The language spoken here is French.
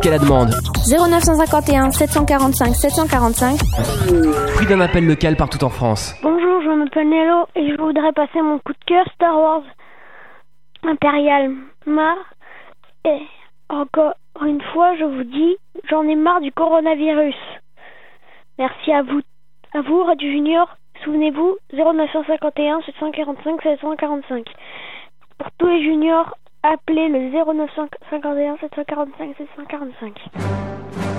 qu'à la demande. 0951 745 745. Fruit d'un appel local partout en France. Bonjour, je m'appelle Nello et je voudrais passer mon coup de cœur Star Wars Impérial. Et encore une fois, je vous dis, j'en ai marre du coronavirus. Merci à vous, Radio Junior. Souvenez-vous, 0951 745 745. Pour tous les juniors, appelez le 0951 745 745.